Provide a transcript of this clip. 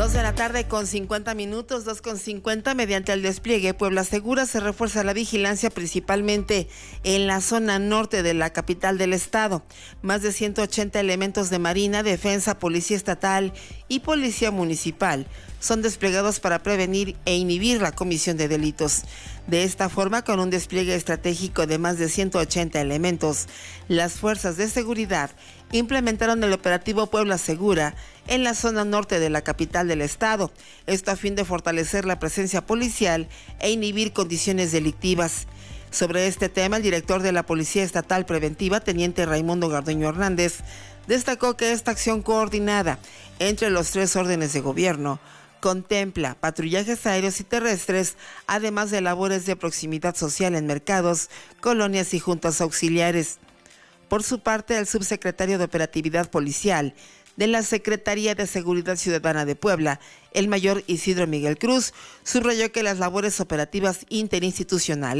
2:50 p.m, 2:50, mediante el despliegue Puebla Segura se refuerza la vigilancia principalmente en la zona norte de la capital del estado. Más de 180 elementos de Marina, Defensa, Policía Estatal y Policía Municipal son desplegados para prevenir e inhibir la comisión de delitos. De esta forma, con un despliegue estratégico de más de 180 elementos, las fuerzas de seguridad implementaron el operativo Puebla Segura en la zona norte de la capital del estado. Esto a fin de fortalecer la presencia policial e inhibir condiciones delictivas. Sobre este tema, el director de la Policía Estatal Preventiva, teniente Raimundo Garduño Hernández, destacó que esta acción coordinada entre los 3 órdenes de gobierno contempla patrullajes aéreos y terrestres, además de labores de proximidad social en mercados, colonias y juntas auxiliares. Por su parte, el subsecretario de Operatividad Policial de la Secretaría de Seguridad Ciudadana de Puebla, el mayor Isidro Miguel Cruz, subrayó que las labores operativas interinstitucionales